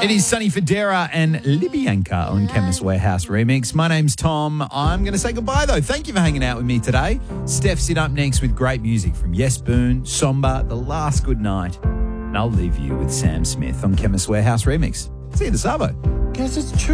It is Sonny Fodera and Libyanka on Chemist Warehouse Remix. My name's Tom. I'm going to say goodbye, though. Thank you for hanging out with me today. Steph's in up next with great music from Yes Boone, Somba, The Last Good Night. And I'll leave you with Sam Smith on Chemist Warehouse Remix. See you this Sabo. Guess it's true.